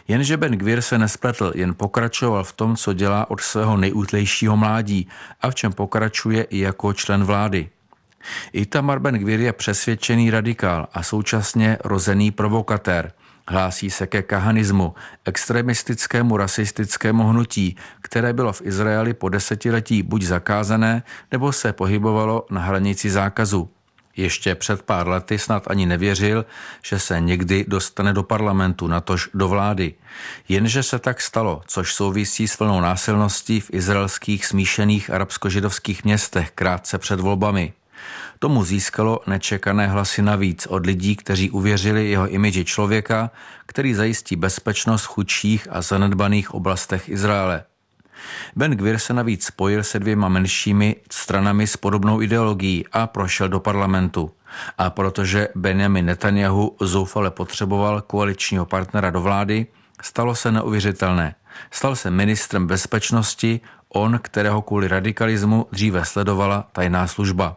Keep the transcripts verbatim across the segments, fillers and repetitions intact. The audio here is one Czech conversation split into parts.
Jenže Ben Gvir se nespletl, jen pokračoval v tom, co dělá od svého nejútlejšího mládí a v čem pokračuje i jako člen vlády. Itamar Ben Gvir je přesvědčený radikál a současně rozený provokatér. Hlásí se ke kahanismu, extremistickému rasistickému hnutí, které bylo v Izraeli po desetiletí buď zakázané, nebo se pohybovalo na hranici zákazu. Ještě před pár lety snad ani nevěřil, že se někdy dostane do parlamentu, natož do vlády. Jenže se tak stalo, což souvisí s vlnou násilností v izraelských smíšených arabsko-židovských městech krátce před volbami. Tomu získalo nečekané hlasy navíc od lidí, kteří uvěřili jeho imidži člověka, který zajistí bezpečnost v chudších a zanedbaných oblastech Izraele. Ben Gvir se navíc spojil se dvěma menšími stranami s podobnou ideologií a prošel do parlamentu. A protože Benjamin Netanjahu zoufale potřeboval koaličního partnera do vlády, stalo se neuvěřitelné. Stal se ministrem bezpečnosti, on, kterého kvůli radikalismu dříve sledovala tajná služba.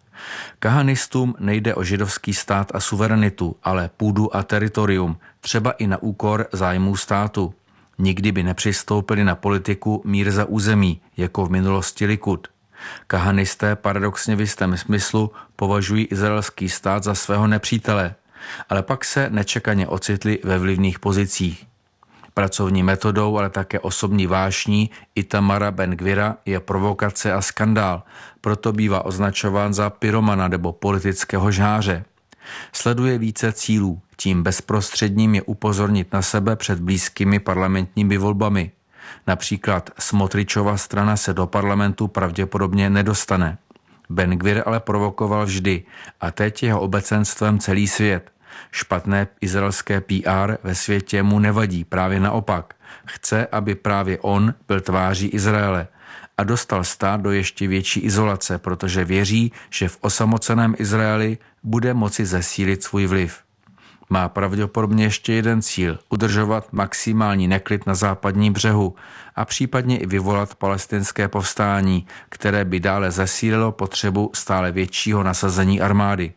Kahanistům nejde o židovský stát a suverenitu, ale půdu a teritorium, třeba i na úkor zájmů státu. Nikdy by nepřistoupili na politiku mír za území, jako v minulosti Likud. Kahanisté paradoxně v jistém smyslu považují izraelský stát za svého nepřítele, ale pak se nečekaně ocitli ve vlivných pozicích. Pracovní metodou, ale také osobní vášní Itamara Ben Gvira je provokace a skandál, proto bývá označován za pyromana nebo politického žháře. Sleduje více cílů, tím bezprostředním je upozornit na sebe před blízkými parlamentními volbami. Například Smotričova strana se do parlamentu pravděpodobně nedostane. Ben Gvir ale provokoval vždy a teď jeho obecenstvem celý svět. Špatné izraelské P R ve světě mu nevadí, právě naopak. Chce, aby právě on byl tváří Izraele a dostal stát do ještě větší izolace, protože věří, že v osamoceném Izraeli bude moci zesílit svůj vliv. Má pravděpodobně ještě jeden cíl – udržovat maximální neklid na západním břehu a případně i vyvolat palestinské povstání, které by dále zesílilo potřebu stále většího nasazení armády.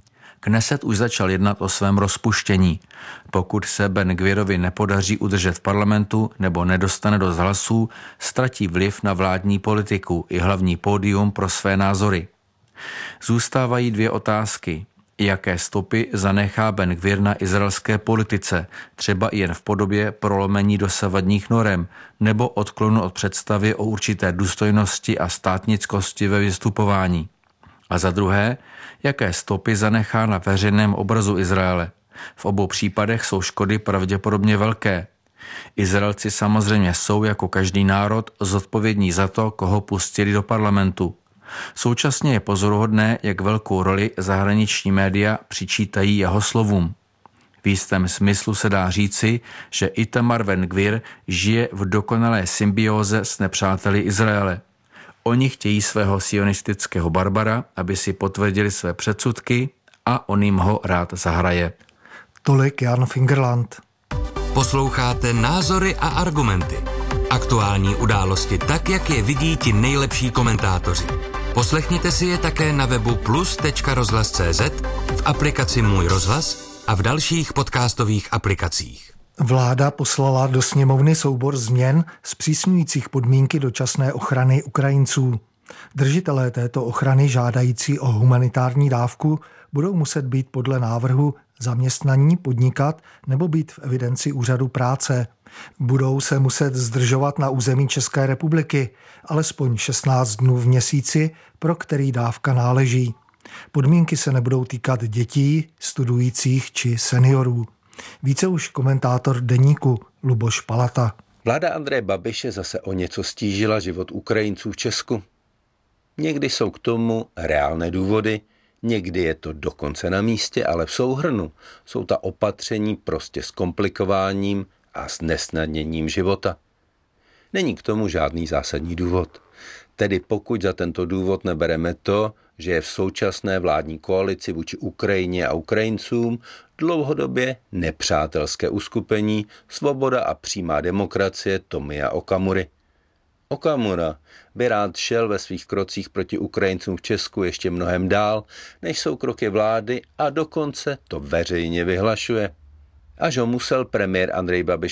Kneset už začal jednat o svém rozpuštění. Pokud se Ben Gvirovi nepodaří udržet v parlamentu nebo nedostane dost hlasů, ztratí vliv na vládní politiku i hlavní pódium pro své názory. Zůstávají dvě otázky. Jaké stopy zanechá Ben Gvir na izraelské politice, třeba i jen v podobě prolomení dosavadních norem nebo odklonu od představy o určité důstojnosti a státnickosti ve vystupování. A za druhé, jaké stopy zanechá na veřejném obrazu Izraele. V obou případech jsou škody pravděpodobně velké. Izraelci samozřejmě jsou jako každý národ zodpovědní za to, koho pustili do parlamentu. Současně je pozoruhodné, jak velkou roli zahraniční média přičítají jeho slovům. V jistém smyslu se dá říci, že Itamar Ben Gvir žije v dokonalé symbióze s nepřáteli Izraele. Oni chtějí svého sionistického barbara, aby si potvrdili své předsudky a on jim ho rád zahraje. Tolik Jan Fingerland. Posloucháte Názory a argumenty. Aktuální události tak, jak je vidí ti nejlepší komentátoři. Poslechněte si je také na webu plus tečka rozhlas tečka cé zet, v aplikaci Můj rozhlas a v dalších podcastových aplikacích. Vláda poslala do sněmovny soubor změn zpřísňujících podmínky dočasné ochrany Ukrajinců. Držitelé této ochrany žádající o humanitární dávku budou muset být podle návrhu zaměstnaní, podnikat nebo být v evidenci úřadu práce. Budou se muset zdržovat na území České republiky alespoň šestnáct dnů v měsíci, pro který dávka náleží. Podmínky se nebudou týkat dětí, studujících či seniorů. Více už komentátor Deníku Luboš Palata. Vláda Andreje Babiše zase o něco stížila život Ukrajinců v Česku. Někdy jsou k tomu reálné důvody, někdy je to dokonce na místě, ale v souhrnu jsou ta opatření prostě s komplikováním a s nesnadněním života. Není k tomu žádný zásadní důvod. Tedy pokud za tento důvod nebereme to, že je v současné vládní koalici vůči Ukrajině a Ukrajincům dlouhodobě nepřátelské uskupení Svoboda a přímá demokracie Tomia Okamury. Okamura by rád šel ve svých krocích proti Ukrajincům v Česku ještě mnohem dál, než jsou kroky vlády a dokonce to veřejně vyhlašuje. Až ho musel premiér Andrej Babiš